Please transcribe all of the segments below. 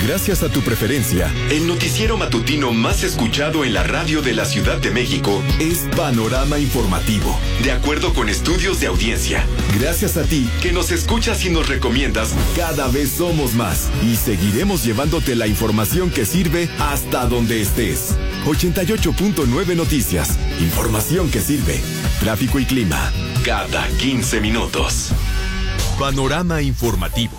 Gracias a tu preferencia, el noticiero matutino más escuchado en la radio de la Ciudad de México es Panorama Informativo, de acuerdo con estudios de audiencia. Gracias a ti, que nos escuchas y nos recomiendas, cada vez somos más y seguiremos llevándote la información que sirve hasta donde estés. 88.9 Noticias, información que sirve. Tráfico y clima, cada 15 minutos. Panorama Informativo.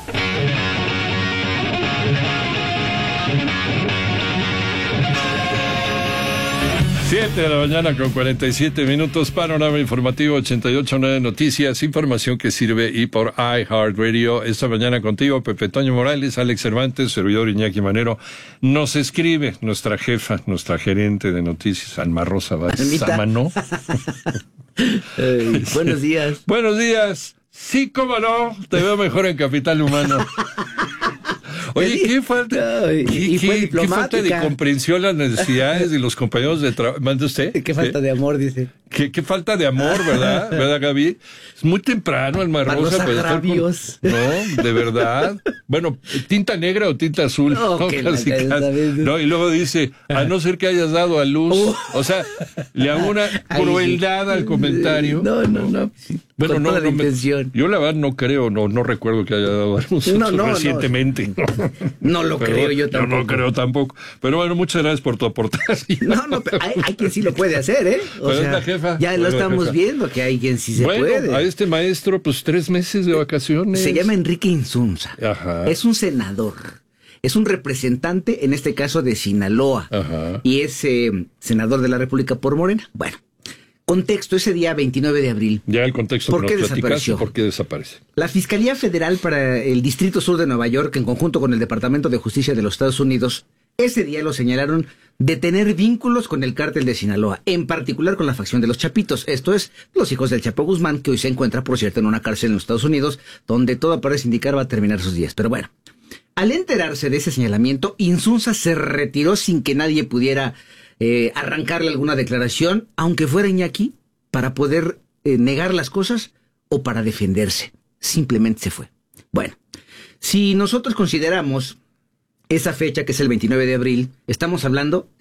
7 de la mañana con 47 minutos, Panorama Informativo 88.9 Noticias, información que sirve y por iHeartRadio. Esta mañana contigo, Pepe Toño Morales, Alex Cervantes, servidor Iñaki Manero. Nos escribe nuestra jefa, nuestra gerente de noticias, Alma Rosa Báez Sámano. Buenos días. Buenos días. Sí, cómo no, te veo mejor en Capital Humano. Oye, qué falta de comprensión las necesidades de los compañeros de trabajo. ¿Mande usted? Qué falta de amor, dice. Qué falta de amor, ¿verdad? ¿Verdad, Gaby? Es muy temprano, Alma Rosa. Para los agravios. No, de verdad. Bueno, ¿tinta negra o tinta azul? No, no, y luego dice, a no ser que hayas dado a luz. O sea, le hago una crueldad al comentario. No. Bueno, con toda la intención. Yo la verdad no creo, no recuerdo que haya dado a luz recientemente. No lo creo yo tampoco. Yo no creo tampoco. Pero bueno, muchas gracias por tu aportación. No, pero hay quien sí lo puede hacer, ¿eh? O sea, es la jefa. Ya lo estamos viendo, que hay quien sí se puede. A este maestro, pues 3 meses de vacaciones. Se llama Enrique Insunza. Ajá. Es un senador. Es un representante, en este caso, de Sinaloa. Ajá. Y es senador de la República por Morena. Bueno, contexto, ese día 29 de abril. Ya el contexto. ¿Por qué desapareció? ¿Por qué desaparece? La Fiscalía Federal para el Distrito Sur de Nueva York, en conjunto con el Departamento de Justicia de los Estados Unidos, ese día lo señalaron de tener vínculos con el cártel de Sinaloa, en particular con la facción de los Chapitos, esto es, los hijos del Chapo Guzmán, que hoy se encuentra, por cierto, en una cárcel en los Estados Unidos, donde todo parece indicar va a terminar sus días. Pero bueno, al enterarse de ese señalamiento, Insunza se retiró sin que nadie pudiera arrancarle alguna declaración, aunque fuera Iñaki, para poder negar las cosas o para defenderse. Simplemente se fue. Bueno, si nosotros consideramos esa fecha, que es el 29 de abril, estamos hablando